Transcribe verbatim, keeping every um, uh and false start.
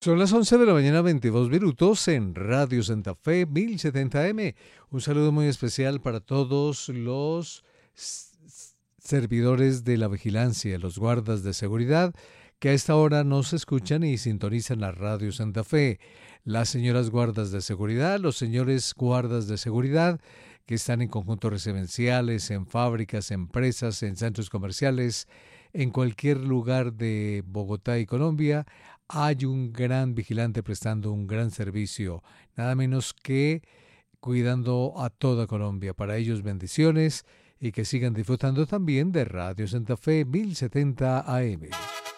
Son las once de la mañana, veintidós minutos en Radio Santa Fe mil setenta M. Un saludo muy especial para todos los s- s- servidores de la vigilancia, los guardas de seguridad que a esta hora nos escuchan y sintonizan la Radio Santa Fe. Las señoras guardas de seguridad, los señores guardas de seguridad que están en conjuntos residenciales, en fábricas, empresas, en centros comerciales, en cualquier lugar de Bogotá y Colombia hay un gran vigilante prestando un gran servicio, nada menos que cuidando a toda Colombia. Para ellos bendiciones y que sigan disfrutando también de Radio Santa Fe mil setenta A M.